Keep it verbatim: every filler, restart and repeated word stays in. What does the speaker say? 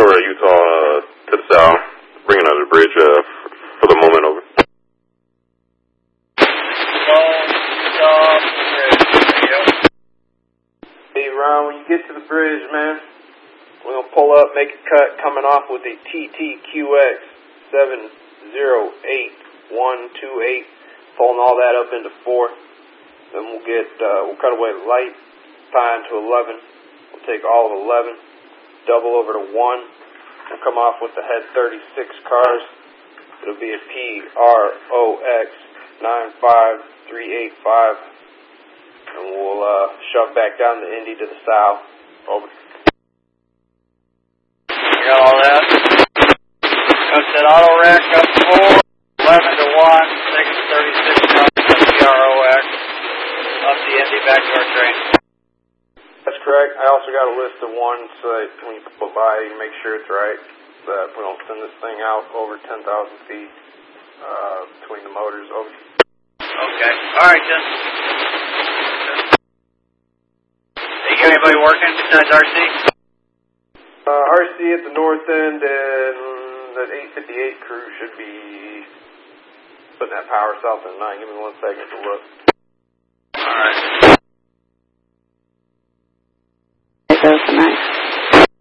over at Utah uh, to the south. Bring another bridge uh, f- for the moment over. Hey Ron, when you get to the bridge, man, we're going to pull up, make a cut, coming off with a T T Q X seven zero eight one two eight, pulling all that up into four. Then we'll get, uh, we'll cut away light, pine to eleven. We'll take all of eleven, double over to one. We'll come off with the head thirty-six cars. It'll be a P R O X nine five three eight five. And we'll uh, shove back down the Indy to the south. Over. You got all that? Got that auto rack up four, eleven to one, six thirty-six P R O X, up the Indy back to our train. That's correct. I also got a list of ones so that when you pull by, you make sure it's right, so that we don't send this thing out over ten thousand feet uh, between the motors. Over. Okay. All right, then. You got anybody working besides R C? Uh, R C at the north end, and the eight fifty-eight crew should be putting that power south in nine. Give me one second to look. All right. It goes to nine.